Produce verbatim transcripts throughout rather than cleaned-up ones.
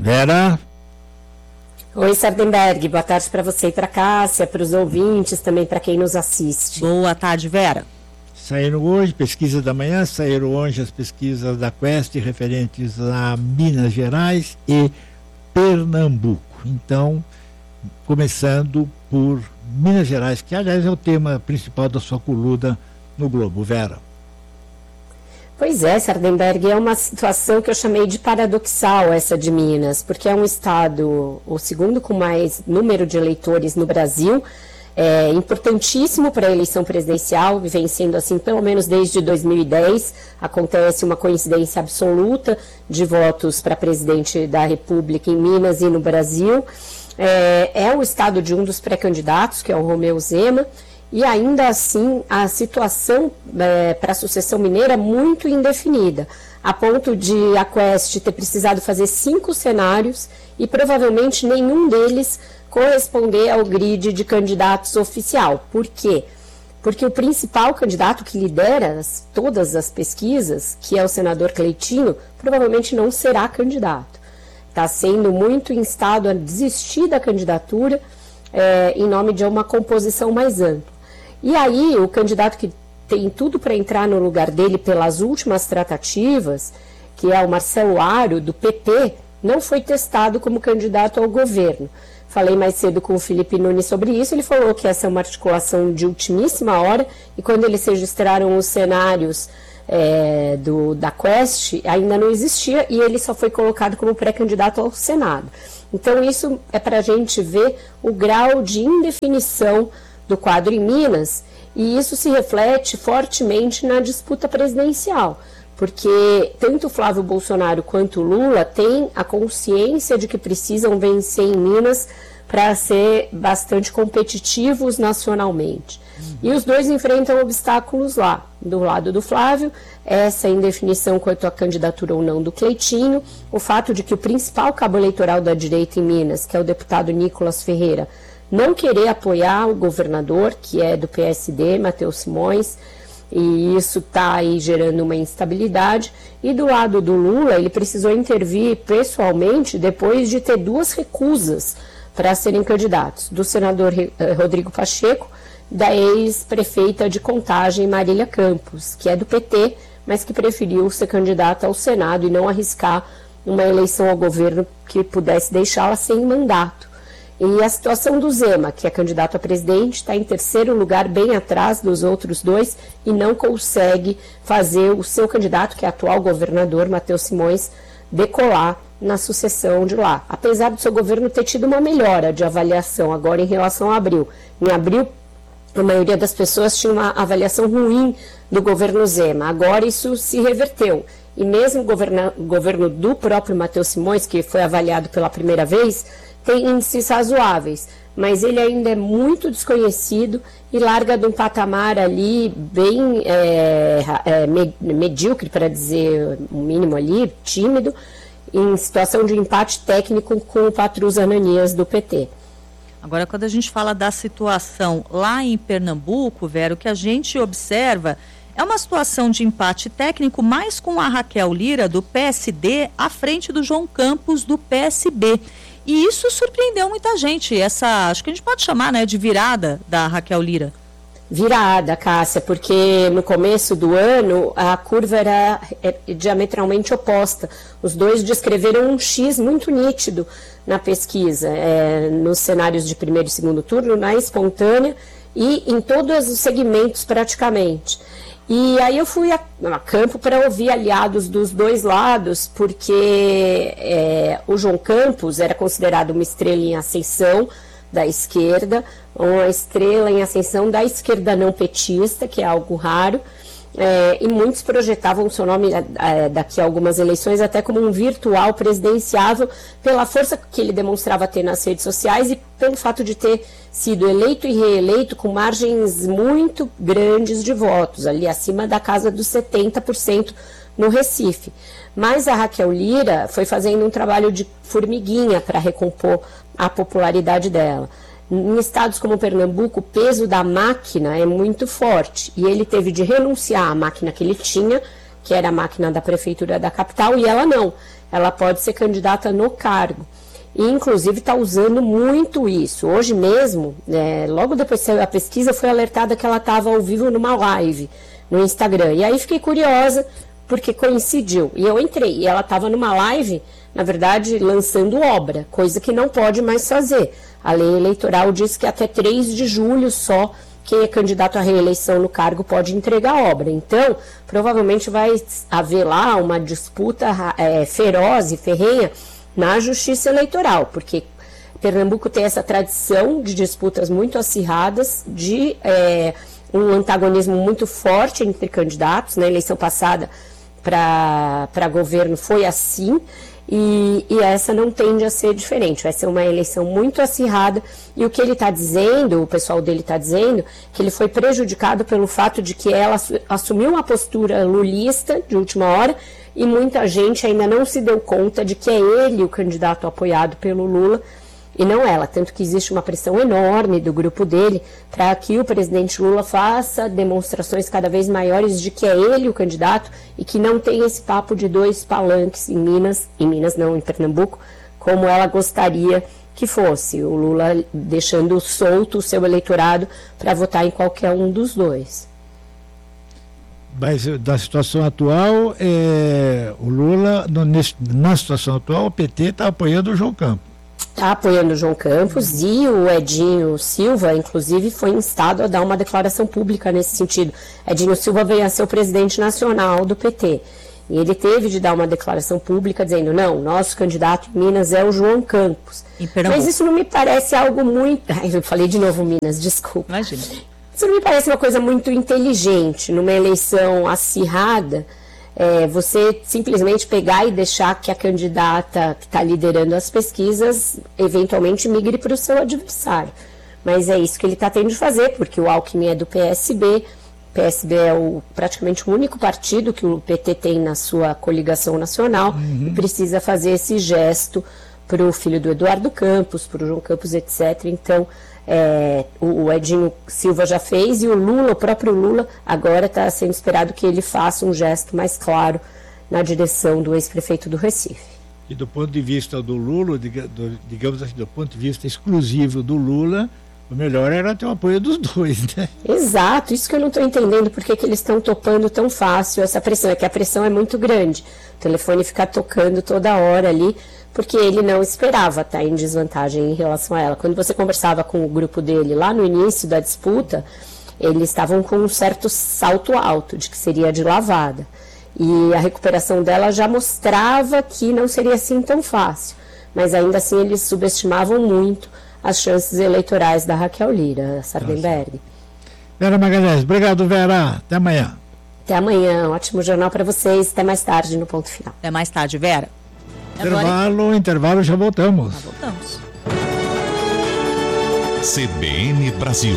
Vera? Oi, Sardenberg, boa tarde para você e para a Cássia, para os ouvintes, também para quem nos assiste. Boa tarde, Vera. Saíram hoje, pesquisa da manhã, saíram hoje as pesquisas da Quest referentes a Minas Gerais e Pernambuco. Então, começando por Minas Gerais, que aliás é o tema principal da sua coluna no Globo. Vera. Pois é, Sardenberg, é uma situação que eu chamei de paradoxal essa de Minas, porque é um estado, o segundo com mais número de eleitores no Brasil, é importantíssimo para a eleição presidencial, vem sendo assim pelo menos desde dois mil e dez, acontece uma coincidência absoluta de votos para presidente da República em Minas e no Brasil, é, é o estado de um dos pré-candidatos, que é o Romeu Zema, e ainda assim a situação é, para a sucessão mineira é muito indefinida, a ponto de a Quest ter precisado fazer cinco cenários e provavelmente nenhum deles corresponder ao grid de candidatos oficial. Por quê? Porque o principal candidato que lidera as, todas as pesquisas, que é o senador Cleitinho, provavelmente não será candidato. Está sendo muito instado a desistir da candidatura é, em nome de uma composição mais ampla. E aí, o candidato que tem tudo para entrar no lugar dele pelas últimas tratativas, que é o Marcelo Aro, do P P, não foi testado como candidato ao governo. Falei mais cedo com o Felipe Nunes sobre isso, ele falou que essa é uma articulação de ultimíssima hora, e quando eles registraram os cenários é, do, da Quest, ainda não existia, e ele só foi colocado como pré-candidato ao Senado. Então, isso é para a gente ver o grau de indefinição do quadro em Minas, e isso se reflete fortemente na disputa presidencial, porque tanto Flávio Bolsonaro quanto Lula têm a consciência de que precisam vencer em Minas para ser bastante competitivos nacionalmente. Uhum. E os dois enfrentam obstáculos lá. Do lado do Flávio, essa indefinição quanto à candidatura ou não do Cleitinho, o fato de que o principal cabo eleitoral da direita em Minas, que é o deputado Nicolas Ferreira, não querer apoiar o governador, que é do P S D, Matheus Simões, e isso está aí gerando uma instabilidade. E do lado do Lula, ele precisou intervir pessoalmente depois de ter duas recusas para serem candidatos, do senador Rodrigo Pacheco, da ex-prefeita de Contagem, Marília Campos, que é do P T, mas que preferiu ser candidata ao Senado e não arriscar uma eleição ao governo que pudesse deixá-la sem mandato. E a situação do Zema, que é candidato a presidente, está em terceiro lugar, bem atrás dos outros dois, e não consegue fazer o seu candidato, que é atual governador, Matheus Simões, decolar na sucessão de lá. Apesar do seu governo ter tido uma melhora de avaliação agora em relação a abril. Em abril, a maioria das pessoas tinha uma avaliação ruim do governo Zema. Agora isso se reverteu. E mesmo o governo, o governo do próprio Matheus Simões, que foi avaliado pela primeira vez, tem índices razoáveis, mas ele ainda é muito desconhecido e larga de um patamar ali bem é, é, medíocre, para dizer o mínimo ali, tímido, em situação de empate técnico com o Patrus Ananias do P T. Agora, quando a gente fala da situação lá em Pernambuco, Vera, o que a gente observa é uma situação de empate técnico, mais com a Raquel Lira, do P S D, à frente do João Campos, do P S B. E isso surpreendeu muita gente, essa, acho que a gente pode chamar, né, de virada da Raquel Lira. Virada, Cássia, porque no começo do ano a curva era diametralmente oposta. Os dois descreveram um X muito nítido na pesquisa, é, nos cenários de primeiro e segundo turno, na espontânea e em todos os segmentos praticamente. E aí eu fui a, a campo para ouvir aliados dos dois lados, porque é, o João Campos era considerado uma estrela em ascensão da esquerda, uma estrela em ascensão da esquerda não petista, que é algo raro, é, e muitos projetavam o seu nome é, daqui a algumas eleições até como um virtual presidenciável, pela força que ele demonstrava ter nas redes sociais e pelo fato de ter sido eleito e reeleito com margens muito grandes de votos, ali acima da casa dos setenta por cento no Recife. Mas a Raquel Lira foi fazendo um trabalho de formiguinha para recompor a popularidade dela. Em estados como Pernambuco, o peso da máquina é muito forte e ele teve de renunciar à máquina que ele tinha, que era a máquina da prefeitura da capital, e ela não. ela pode ser candidata no cargo. E, inclusive, está usando muito isso. Hoje mesmo, é, logo depois que saiu a pesquisa, foi alertada que ela estava ao vivo numa live no Instagram. E aí fiquei curiosa, porque coincidiu. E eu entrei, e ela estava numa live, na verdade, lançando obra, coisa que não pode mais fazer. A lei eleitoral diz que até três de julho só quem é candidato à reeleição no cargo pode entregar a obra. Então, provavelmente vai haver lá uma disputa é, feroz e ferrenha na justiça eleitoral, porque Pernambuco tem essa tradição de disputas muito acirradas, de é, um antagonismo muito forte entre candidatos. Na eleição passada para governo foi assim, e, e essa não tende a ser diferente. Vai ser uma eleição muito acirrada, e o que ele está dizendo, o pessoal dele está dizendo, que ele foi prejudicado pelo fato de que ela assumiu uma postura lulista de última hora, e muita gente ainda não se deu conta de que é ele o candidato apoiado pelo Lula e não ela. Tanto que existe uma pressão enorme do grupo dele para que o presidente Lula faça demonstrações cada vez maiores de que é ele o candidato e que não tem esse papo de dois palanques em Minas, em Minas não, em Pernambuco, como ela gostaria que fosse. O Lula deixando solto o seu eleitorado para votar em qualquer um dos dois. Mas da situação atual, é, o Lula, no, nesse, na situação atual, o P T está apoiando o João Campos. Está apoiando o João Campos, e o Edinho Silva, inclusive, foi instado a dar uma declaração pública nesse sentido. Edinho Silva veio a ser o presidente nacional do P T. E ele teve de dar uma declaração pública dizendo, não, nosso candidato em Minas é o João Campos. Mas isso não me parece algo muito... Ai, eu falei de novo Minas, desculpa. Imagina. Isso não me parece uma coisa muito inteligente, numa eleição acirrada, é, você simplesmente pegar e deixar que a candidata que está liderando as pesquisas eventualmente migre para o seu adversário. Mas é isso que ele está tendo de fazer, porque o Alckmin é do P S B, o P S B é o, praticamente o único partido que o P T tem na sua coligação nacional, uhum. e precisa fazer esse gesto para o filho do Eduardo Campos, para o João Campos, etcétera. Então, É, o, o Edinho Silva já fez, e o Lula, o próprio Lula, agora está sendo esperado que ele faça um gesto mais claro na direção do ex-prefeito do Recife. E do ponto de vista do Lula, digamos assim, do ponto de vista exclusivo do Lula, o melhor era ter o apoio dos dois, né? Exato, isso que eu não estou entendendo, porque que eles estão topando tão fácil essa pressão, é que a pressão é muito grande, o telefone fica tocando toda hora ali, porque ele não esperava estar em desvantagem em relação a ela. Quando você conversava com o grupo dele lá no início da disputa, eles estavam com um certo salto alto, de que seria de lavada. E a recuperação dela já mostrava que não seria assim tão fácil. Mas ainda assim eles subestimavam muito as chances eleitorais da Raquel Lira, Sardenberg. Vera Magalhães, obrigado, Vera. Até amanhã. Até amanhã, um ótimo jornal para vocês. Até mais tarde no Ponto Final. Até mais tarde, Vera. Intervalo, Agora... intervalo, já voltamos. Já voltamos. C B N Brasil.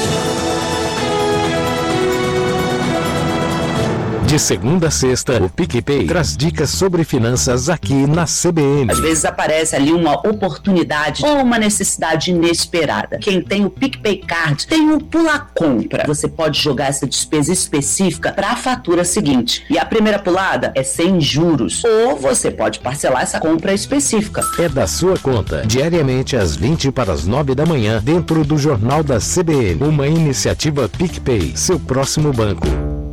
De segunda a sexta, o PicPay traz dicas sobre finanças aqui na C B N. Às vezes aparece ali uma oportunidade ou uma necessidade inesperada. Quem tem o PicPay Card tem o Pula Compra. Você pode jogar essa despesa específica para a fatura seguinte. E a primeira pulada é sem juros. Ou você pode parcelar essa compra específica. É da sua conta, diariamente às vinte para as nove da manhã, dentro do Jornal da C B N. Uma iniciativa PicPay, seu próximo banco.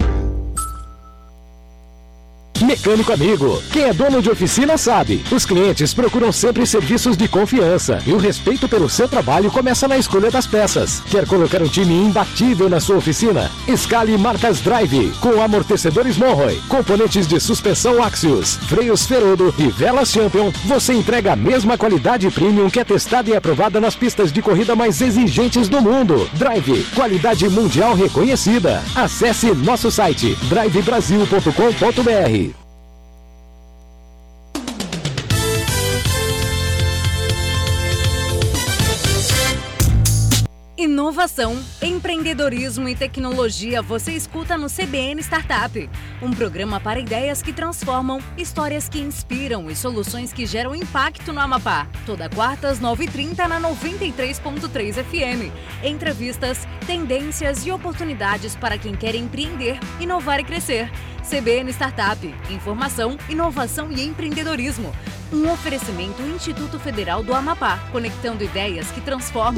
Mecânico Amigo. Quem é dono de oficina sabe. Os clientes procuram sempre serviços de confiança e o respeito pelo seu trabalho começa na escolha das peças. Quer colocar um time imbatível na sua oficina? Escale marcas Drive, com amortecedores Monroe, componentes de suspensão Axios, freios Ferodo e velas Champion. Você entrega a mesma qualidade premium que é testada e aprovada nas pistas de corrida mais exigentes do mundo. Drive, qualidade mundial reconhecida. Acesse nosso site drive brasil ponto com ponto b r. E no Inovação, empreendedorismo e tecnologia você escuta no C B N Startup. Um programa para ideias que transformam, histórias que inspiram e soluções que geram impacto no Amapá. Toda quarta às nove e trinta na noventa e três ponto três F M. Entrevistas, tendências e oportunidades para quem quer empreender, inovar e crescer. C B N Startup. Informação, inovação e empreendedorismo. Um oferecimento Instituto Federal do Amapá, conectando ideias que transformam.